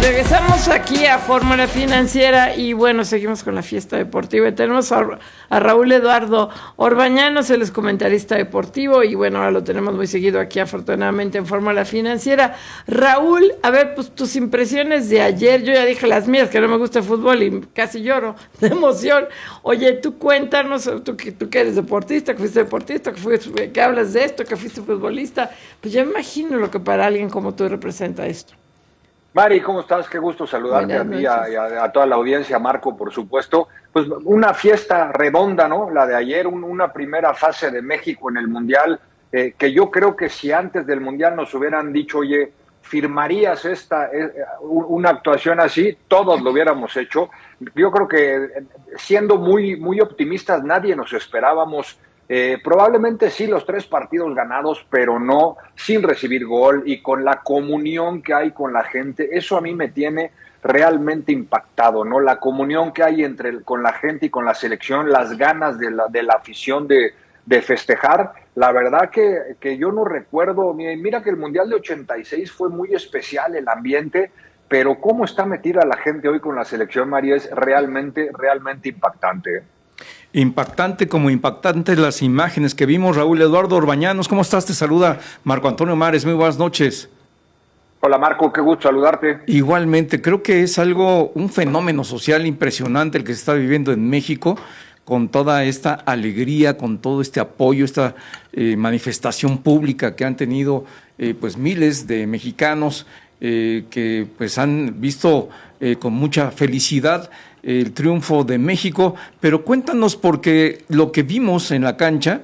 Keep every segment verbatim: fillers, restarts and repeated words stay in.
Regresamos aquí a Fórmula Financiera y bueno, seguimos con la fiesta deportiva. Y tenemos a, a Raúl Eduardo Orbañanos, él es comentarista deportivo y bueno, ahora lo tenemos muy seguido aquí afortunadamente en Fórmula Financiera. Raúl, a ver, pues tus impresiones de ayer. Yo ya dije las mías, que no me gusta el fútbol y casi lloro de emoción. Oye, tú cuéntanos, tú, tú que eres deportista, que fuiste deportista, que, fuiste, que hablas de esto, que fuiste futbolista, pues yo me imagino lo que para alguien como tú representa esto. Mari, ¿cómo estás? Qué gusto saludarte a ti y a, a toda la audiencia, Marco, por supuesto. Pues una fiesta redonda, ¿no? La de ayer, un, una primera fase de México en el Mundial, eh, que yo creo que si antes del Mundial nos hubieran dicho, oye, ¿firmarías esta eh, una actuación así? Todos lo hubiéramos hecho. Yo creo que siendo muy, muy optimistas, nadie nos esperábamos. Eh, probablemente sí los tres partidos ganados, pero no sin recibir gol y con la comunión que hay con la gente. Eso a mí me tiene realmente impactado, ¿no? La comunión que hay entre con la gente y con la selección, las ganas de la, de la afición de, de festejar. La verdad que, que yo no recuerdo, mira que el Mundial de ochenta y seis fue muy especial el ambiente, pero cómo está metida la gente hoy con la selección, María, es realmente, realmente impactante, ¿eh? Impactante como impactantes las imágenes que vimos. Raúl Eduardo Orbañanos, ¿cómo estás? Te saluda Marco Antonio Mares, muy buenas noches. Hola Marco, qué gusto saludarte. Igualmente, creo que es algo, un fenómeno social impresionante el que se está viviendo en México, con toda esta alegría, con todo este apoyo, esta eh, manifestación pública que han tenido eh, pues miles de mexicanos eh, que pues han visto eh, con mucha felicidad el triunfo de México, pero cuéntanos, porque lo que vimos en la cancha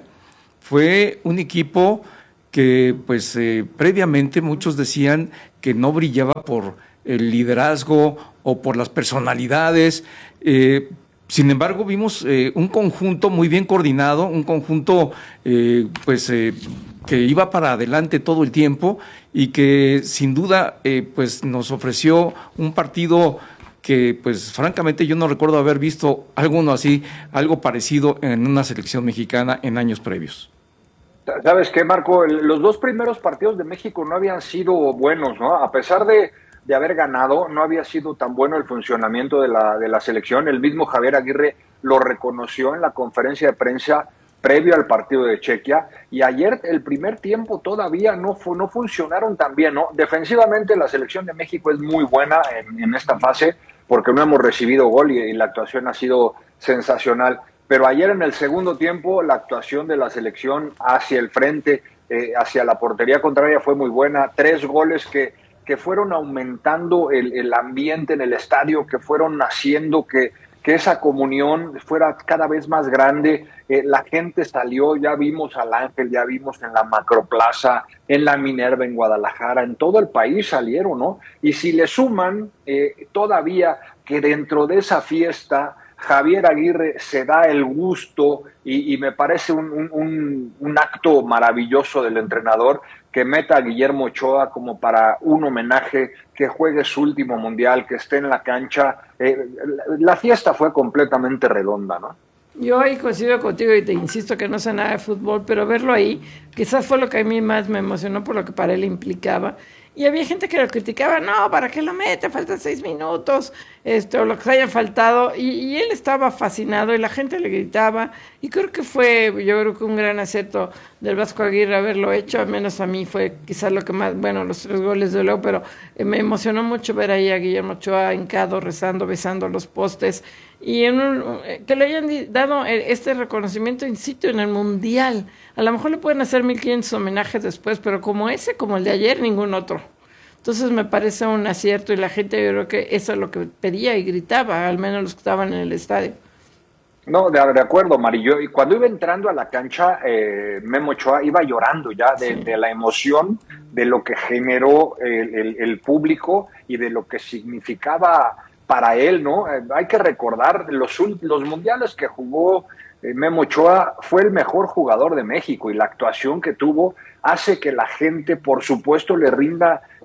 fue un equipo que pues eh, previamente muchos decían que no brillaba por el liderazgo o por las personalidades, eh, sin embargo vimos eh, un conjunto muy bien coordinado, un conjunto eh, pues eh, que iba para adelante todo el tiempo y que sin duda eh, pues nos ofreció un partido que pues francamente yo no recuerdo haber visto alguno así, algo parecido en una selección mexicana en años previos. ¿Sabes qué, Marco? Los dos primeros partidos de México no habían sido buenos, ¿no? A pesar de, de haber ganado, no había sido tan bueno el funcionamiento de la, de la selección. El mismo Javier Aguirre lo reconoció en la conferencia de prensa previo al partido de Chequia, y ayer el primer tiempo todavía no, fu no funcionaron tan bien, ¿no? Defensivamente la selección de México es muy buena en, en esta fase, porque no hemos recibido gol y, y la actuación ha sido sensacional. Pero ayer en el segundo tiempo la actuación de la selección hacia el frente, eh, hacia la portería contraria fue muy buena. Tres goles que, que fueron aumentando el, el ambiente en el estadio, que fueron haciendo que, que esa comunión fuera cada vez más grande. Eh, la gente salió, ya vimos al Ángel, ya vimos en la Macroplaza, en la Minerva, en Guadalajara, en todo el país salieron, ¿no? Y si le suman eh, todavía que dentro de esa fiesta Javier Aguirre se da el gusto y, y me parece un, un, un acto maravilloso del entrenador que meta a Guillermo Ochoa como para un homenaje, que juegue su último mundial, que esté en la cancha. Eh, la fiesta fue completamente redonda, ¿no? Yo ahí coincido contigo y te insisto que no sé nada de fútbol, pero verlo ahí quizás fue lo que a mí más me emocionó por lo que para él implicaba. Y había gente que lo criticaba, no, ¿para qué lo mete? Faltan seis minutos, este, o lo que haya faltado. Y, y él estaba fascinado y la gente le gritaba. Y creo que fue, yo creo que un gran acierto del Vasco Aguirre haberlo hecho, al menos a mí fue quizás lo que más, bueno, los tres goles de luego, pero eh, me emocionó mucho ver ahí a Guillermo Ochoa hincado, rezando, besando los postes. Y en un, que le hayan dado este reconocimiento in situ en el Mundial. A lo mejor le pueden hacer mil quinientos homenajes después, pero como ese, como el de ayer, ningún otro. Entonces me parece un acierto y la gente, yo creo que eso es lo que pedía y gritaba, al menos los que estaban en el estadio. No, de, de acuerdo, Mari. Yo, y cuando iba entrando a la cancha, eh, Memo Ochoa iba llorando ya de, sí. de la emoción de lo que generó el, el, el público y de lo que significaba para él, ¿no? Eh, hay que recordar, los, los mundiales que jugó eh, Memo Ochoa fue el mejor jugador de México y la actuación que tuvo hace que la gente, por supuesto, le rinda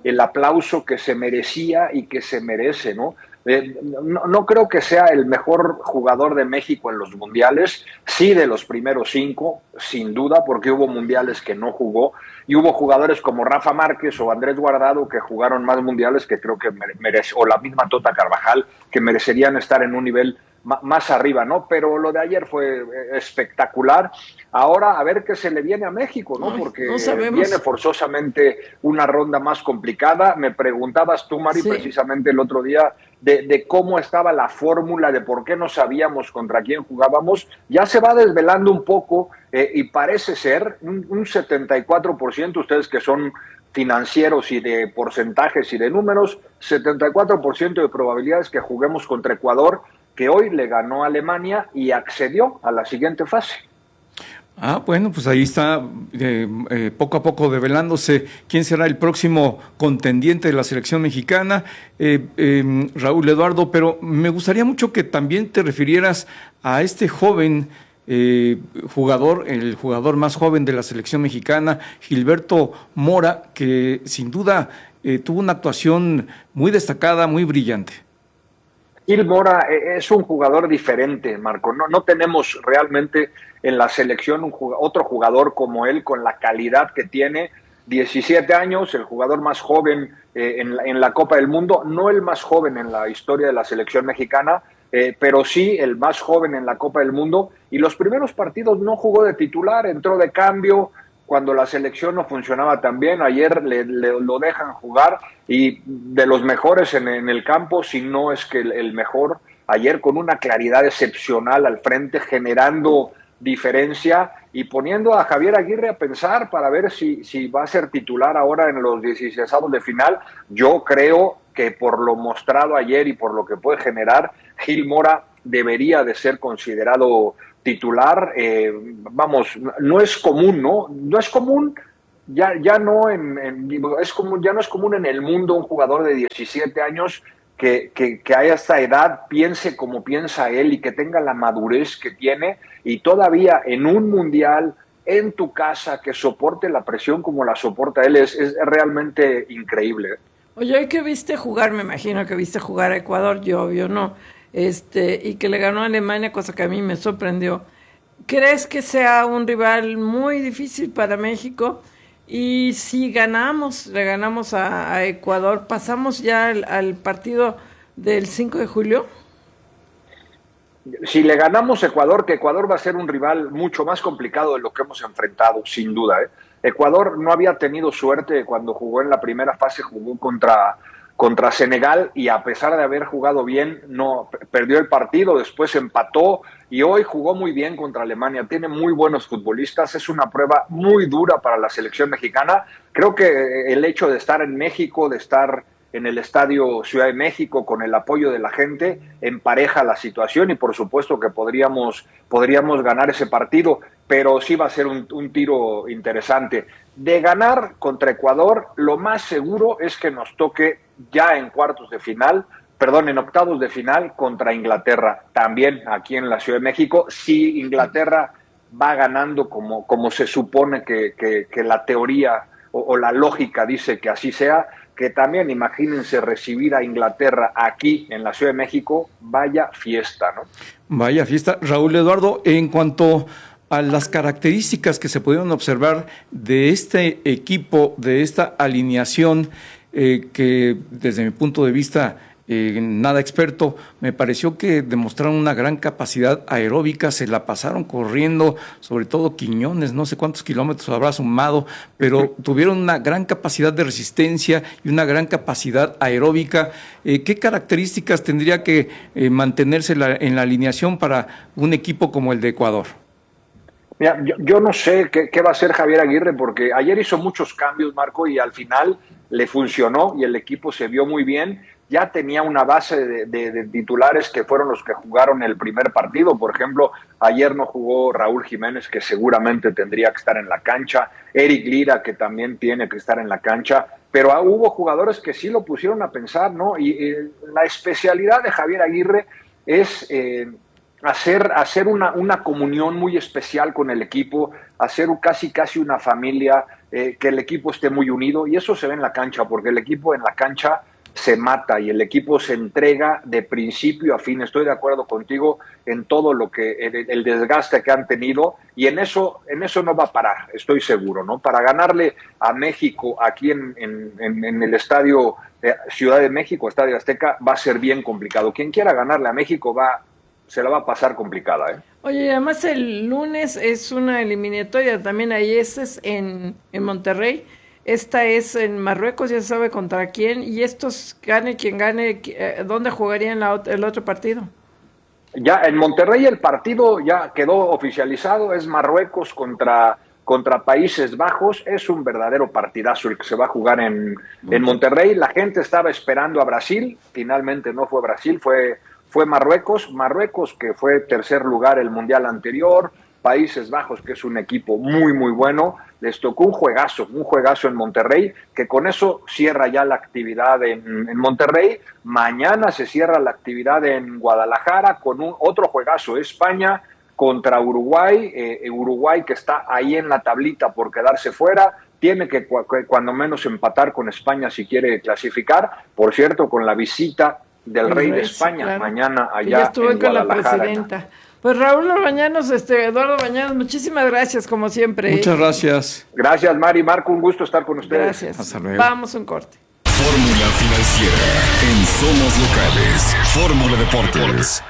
el aplauso que se merecía y que se merece, ¿no? Eh, no, no creo que sea el mejor jugador de México en los mundiales, sí de los primeros cinco, sin duda, porque hubo mundiales que no jugó, y hubo jugadores como Rafa Márquez o Andrés Guardado que jugaron más mundiales que creo que merece, o la misma Tota Carvajal, que merecerían estar en un nivel más arriba, ¿no? Pero lo de ayer fue espectacular. Ahora a ver qué se le viene a México, ¿no? Ay, Porque no viene forzosamente una ronda más complicada. Me preguntabas tú, Mari, sí, precisamente el otro día de, de cómo estaba la fórmula, de por qué no sabíamos contra quién jugábamos. Ya se va desvelando un poco eh, y parece ser un, un setenta y cuatro por ciento, ustedes que son financieros y de porcentajes y de números, setenta y cuatro por ciento de probabilidades que juguemos contra Ecuador, que hoy le ganó a Alemania y accedió a la siguiente fase. Ah, bueno, pues ahí está eh, eh, poco a poco develándose quién será el próximo contendiente de la selección mexicana, eh, eh, Raúl Eduardo, pero me gustaría mucho que también te refirieras a este joven eh, jugador, el jugador más joven de la selección mexicana, Gilberto Mora, que sin duda eh, tuvo una actuación muy destacada, muy brillante. Gil Mora es un jugador diferente, Marco. No, no tenemos realmente en la selección un jugador, otro jugador como él, con la calidad que tiene. diecisiete años, el jugador más joven eh, en, la, en la Copa del Mundo, no el más joven en la historia de la selección mexicana, eh, pero sí el más joven en la Copa del Mundo. Y los primeros partidos no jugó de titular, entró de cambio cuando la selección no funcionaba tan bien. Ayer le, le, lo dejan jugar y de los mejores en, en el campo, si no es que el, el mejor, ayer con una claridad excepcional al frente, generando diferencia y poniendo a Javier Aguirre a pensar para ver si, si va a ser titular ahora en los dieciseisavos de final. Yo creo que por lo mostrado ayer y por lo que puede generar, Gil Mora debería de ser considerado titular. Eh, vamos, no es común, ¿no? No es común, ya, ya no en, en es común, ya no es común en el mundo un jugador de diecisiete años que, que, que a esta edad piense como piensa él y que tenga la madurez que tiene, y todavía en un mundial, en tu casa, que soporte la presión como la soporta él, es, es realmente increíble. Oye, ¿hoy que viste jugar? Me imagino que viste jugar a Ecuador, yo obvio no, este, y que le ganó a Alemania, cosa que a mí me sorprendió. ¿Crees que sea un rival muy difícil para México? Y si ganamos, le ganamos a, a Ecuador, ¿pasamos ya al, al partido del cinco de julio? Si le ganamos a Ecuador, que Ecuador va a ser un rival mucho más complicado de lo que hemos enfrentado, sin duda, ¿eh? Ecuador no había tenido suerte cuando jugó en la primera fase, jugó contra, contra Senegal, y a pesar de haber jugado bien, no perdió el partido, después empató y hoy jugó muy bien contra Alemania. Tiene muy buenos futbolistas, es una prueba muy dura para la selección mexicana. Creo que el hecho de estar en México, de estar en el Estadio Ciudad de México con el apoyo de la gente, empareja la situación y por supuesto que podríamos, podríamos ganar ese partido, pero sí va a ser un, un tiro interesante. De ganar contra Ecuador, lo más seguro es que nos toque ya en cuartos de final, perdón, en octavos de final contra Inglaterra, también aquí en la Ciudad de México. Si Inglaterra va ganando como, como se supone que, que, que la teoría o, o la lógica dice que así sea, que también imagínense recibir a Inglaterra aquí en la Ciudad de México, vaya fiesta, ¿no? Vaya fiesta. Raúl Eduardo, en cuanto a las características que se pudieron observar de este equipo, de esta alineación, eh, que desde mi punto de vista eh, nada experto, me pareció que demostraron una gran capacidad aeróbica, se la pasaron corriendo, sobre todo Quiñones, no sé cuántos kilómetros habrá sumado, pero tuvieron una gran capacidad de resistencia y una gran capacidad aeróbica. Eh, ¿Qué características tendría que eh, mantenerse la, en la alineación para un equipo como el de Ecuador? Mira, yo, yo no sé qué, qué va a hacer Javier Aguirre, porque ayer hizo muchos cambios, Marco, y al final le funcionó y el equipo se vio muy bien. Ya tenía una base de, de, de titulares que fueron los que jugaron el primer partido. Por ejemplo, ayer no jugó Raúl Jiménez, que seguramente tendría que estar en la cancha, Eric Lira, que también tiene que estar en la cancha, pero ah, hubo jugadores que sí lo pusieron a pensar, ¿no? Y eh, la especialidad de Javier Aguirre es... Eh, hacer, hacer una, una comunión muy especial con el equipo, hacer casi casi una familia, eh, que el equipo esté muy unido, y eso se ve en la cancha, porque el equipo en la cancha se mata y el equipo se entrega de principio a fin. Estoy de acuerdo contigo en todo lo que el, el desgaste que han tenido, y en eso en eso no va a parar, estoy seguro, ¿no? Para ganarle a México aquí en, en, en, en el estadio eh, Ciudad de México, Estadio Azteca, va a ser bien complicado. Quien quiera ganarle a México va se la va a pasar complicada, ¿eh? Oye, además el lunes es una eliminatoria también, ahí ese es en, en Monterrey. Esta es en Marruecos, ya se sabe contra quién, y estos, gane quien gane, ¿dónde jugarían la, el otro partido? Ya en Monterrey el partido ya quedó oficializado, es Marruecos contra, contra Países Bajos, es un verdadero partidazo el que se va a jugar en, en Monterrey. La gente estaba esperando a Brasil, finalmente no fue Brasil, fue, fue Marruecos, Marruecos que fue tercer lugar el Mundial anterior, Países Bajos, que es un equipo muy, muy bueno. Les tocó un juegazo, un juegazo en Monterrey, que con eso cierra ya la actividad en, en Monterrey. Mañana se cierra la actividad en Guadalajara con un otro juegazo, España contra Uruguay. Eh, Uruguay que está ahí en la tablita por quedarse fuera, tiene que cu cuando menos empatar con España si quiere clasificar. Por cierto, con la visita del rey de España, claro, mañana allá ya estuve en con Guadalajara. La presidenta. Pues Raúl Bañanos, este, Eduardo Bañanos, muchísimas gracias, como siempre. Muchas gracias. Gracias, Mari, Marco, un gusto estar con ustedes. Gracias. Hasta luego. Vamos a un corte. Fórmula Financiera en Somos Locales. Fórmula Deportes.